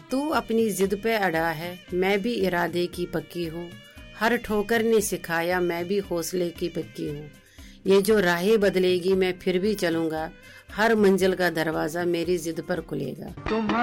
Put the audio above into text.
तू अपनी जिद पे अड़ा है, मैं भी इरादे की पक्की हूँ। हर ठोकर ने सिखाया, मैं भी हौसले की पक्की हूँ। ये जो राहें बदलेगी मैं फिर भी चलूंगा, हर मंजिल का दरवाजा मेरी जिद पर खुलेगा।